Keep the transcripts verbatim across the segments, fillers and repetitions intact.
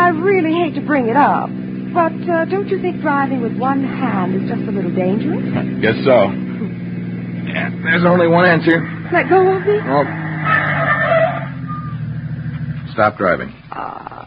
I really hate to bring it up, but uh, don't you think driving with one hand is just a little dangerous? Guess so. Yeah, there's only one answer. Let go of me? Oh. Stop driving. Uh,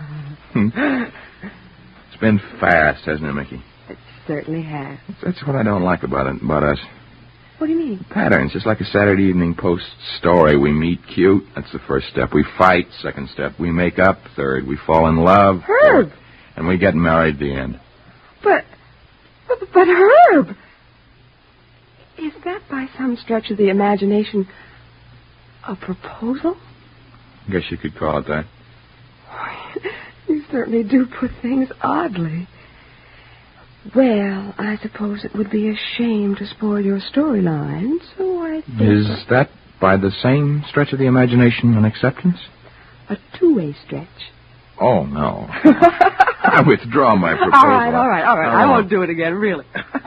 It's been fast, hasn't it, Mickey? It certainly has. That's what I don't like about it, about us. What do you mean? Patterns, just like a Saturday Evening Post story. We meet cute. That's the first step. We fight. Second step. We make up. Third. We fall in love. Herb! Fourth, and we get married at the end. But, but, but Herb! Is that by some stretch of the imagination a proposal? I guess you could call it that. You certainly do put things oddly. Well, I suppose it would be a shame to spoil your storyline, so I think... Is that, by the same stretch of the imagination, an acceptance? A two-way stretch. Oh, no. I withdraw my proposal. All right, all right, all right. I won't do it again, really.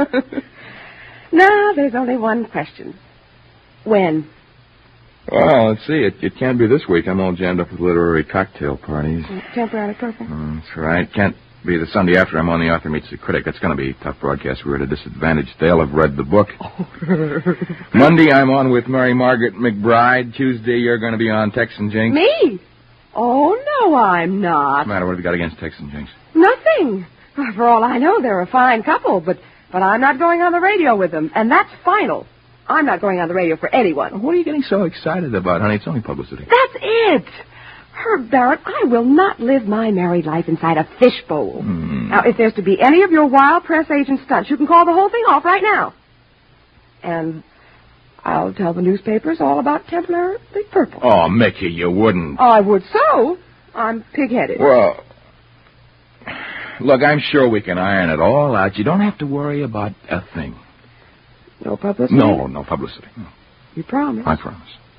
Now, there's only one question. When? Well, let's see. It, it can't be this week. I'm all jammed up with literary cocktail parties. Temporary purple? Mm, that's right. Can't be the Sunday after I'm on The Author Meets the Critic. That's going to be a tough broadcast. We're at a disadvantage. They'll have read the book. Monday, I'm on with Mary Margaret McBride. Tuesday, you're going to be on Tex and Jinx. Me? Oh, no, I'm not. What's the matter? What have you got against Tex and Jinx? Nothing. For all I know, they're a fine couple, but, but I'm not going on the radio with them, and that's final. I'm not going on the radio for anyone. What are you getting so excited about, honey? It's only publicity. That's it. Herb Barrett, I will not live my married life inside a fishbowl. Mm. Now, if there's to be any of your wild press agent stunts, you can call the whole thing off right now. And I'll tell the newspapers all about Templar Big Purple. Oh, Mickey, you wouldn't. Oh, I would so. I'm pig-headed. Well, look, I'm sure we can iron it all out. You don't have to worry about a thing. No publicity? No, no publicity. No. You promise? I promise.